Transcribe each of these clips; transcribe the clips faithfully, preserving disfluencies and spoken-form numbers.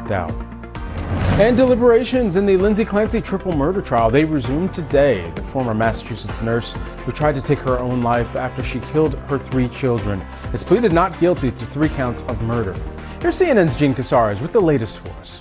knocked out. And deliberations in the Lindsay Clancy triple murder trial, they resumed today. The former Massachusetts nurse who tried to take her own life after she killed her three children has pleaded not guilty to three counts of murder. Here's C N N's Gene Casares with the latest for us.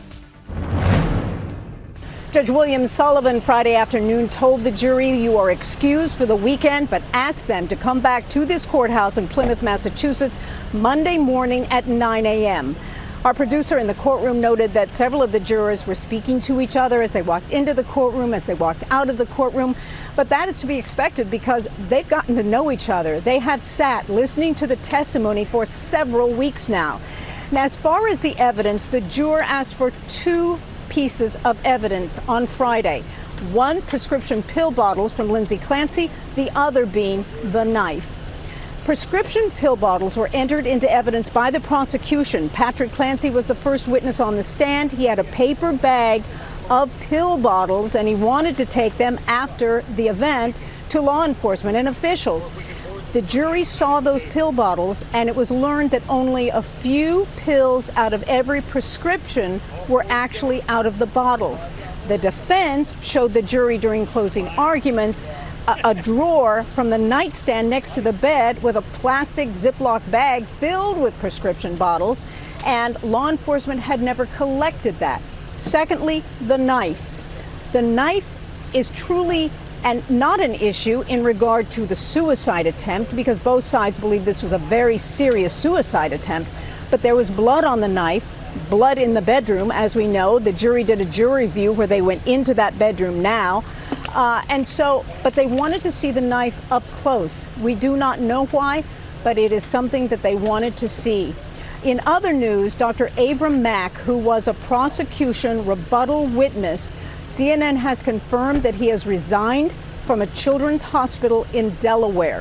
Judge William Sullivan Friday afternoon told the jury you are excused for the weekend, but asked them to come back to this courthouse in Plymouth, Massachusetts, Monday morning at nine a.m. Our producer in the courtroom noted that several of the jurors were speaking to each other as they walked into the courtroom, as they walked out of the courtroom. But that is to be expected because they've gotten to know each other. They have sat listening to the testimony for several weeks now. Now, as far as the evidence, the juror asked for two pieces of evidence on Friday. One, prescription pill bottles from Lindsay Clancy, the other being the knife. Prescription pill bottles were entered into evidence by the prosecution. Patrick Clancy was the first witness on the stand. He had a paper bag of pill bottles and he wanted to take them after the event to law enforcement and officials. The jury saw those pill bottles and it was learned that only a few pills out of every prescription were actually out of the bottle. The defense showed the jury during closing arguments a, a drawer from the nightstand next to the bed with a plastic Ziploc bag filled with prescription bottles, and law enforcement had never collected that. Secondly, the knife. The knife is truly and not an issue in regard to the suicide attempt because both sides believe this was a very serious suicide attempt, but there was blood on the knife, blood in the bedroom, as we know. The jury did a jury view where they went into that bedroom now. Uh, and so, but they wanted to see the knife up close. We do not know why, but it is something that they wanted to see. In other news, Doctor Avram Mack, who was a prosecution rebuttal witness, C N N has confirmed that he has resigned from a children's hospital in Delaware.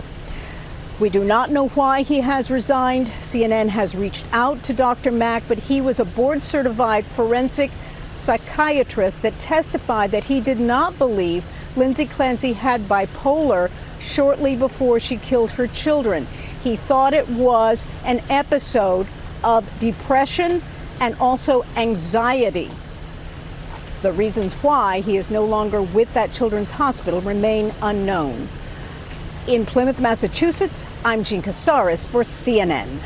We do not know why he has resigned. C N N has reached out to Doctor Mack, but he was a board-certified forensic psychiatrist that testified that he did not believe Lindsay Clancy had bipolar shortly before she killed her children. He thought it was an episode of depression and also anxiety. The reasons why he is no longer with that children's hospital remain unknown. In Plymouth, Massachusetts, I'm Gene Casares for C N N.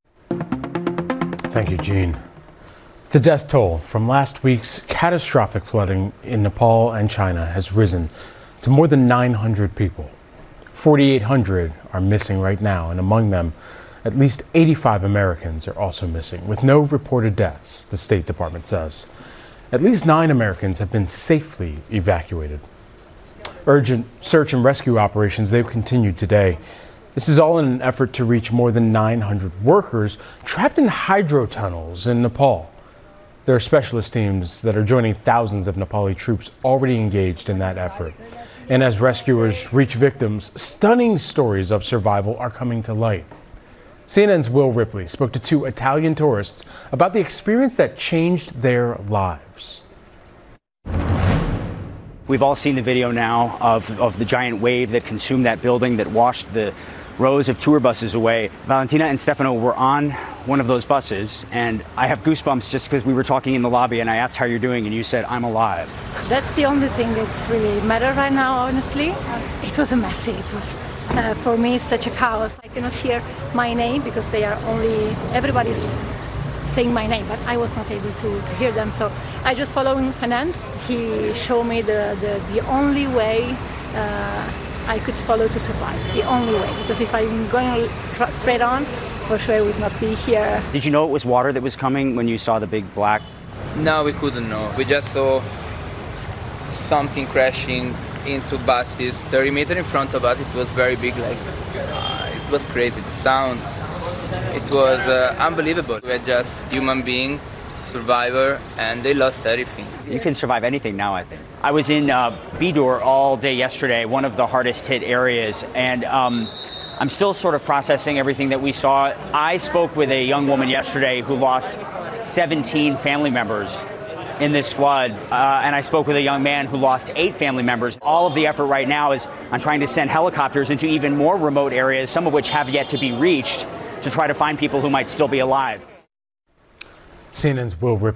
Thank you, Gene. The death toll from last week's catastrophic flooding in Nepal and China has risen to more than nine hundred people. forty-eight hundred are missing right now, and among them, at least eighty-five Americans are also missing, with no reported deaths, the State Department says. At least nine Americans have been safely evacuated. Urgent search and rescue operations, they've continued today. This is all in an effort to reach more than nine hundred workers trapped in hydro tunnels in Nepal. There are specialist teams that are joining thousands of Nepali troops already engaged in that effort. And as rescuers reach victims, stunning stories of survival are coming to light. C N N's Will Ripley spoke to two Italian tourists about the experience that changed their lives. We've all seen the video now of, of the giant wave that consumed that building, that washed the rows of tour buses away. Valentina and Stefano were on one of those buses, and I have goosebumps just because we were talking in the lobby and I asked how you're doing and you said, I'm alive. That's the only thing that's really matter right now, honestly. It was a messy, it was, uh, for me, such a chaos. I cannot hear my name because they are only, everybody's saying my name, but I was not able to, to hear them. So I just following Anand. He showed me the, the, the only way uh, I could follow to survive, the only way. Because if I'm going straight on, for sure I would not be here. Did you know it was water that was coming when you saw the big black? No, we couldn't know. We just saw something crashing into buses thirty meters in front of us. It was very big, like, uh, it was crazy, the sound. It was uh, unbelievable. We are just human beings, survivor, and they lost everything. You can survive anything now, I think. I was in uh, Bidur all day yesterday, one of the hardest hit areas, and um, I'm still sort of processing everything that we saw. I spoke with a young woman yesterday who lost seventeen family members in this flood, uh, and I spoke with a young man who lost eight family members. All of the effort right now is on trying to send helicopters into even more remote areas, some of which have yet to be reached, to try to find people who might still be alive. C N N's Will Ripley.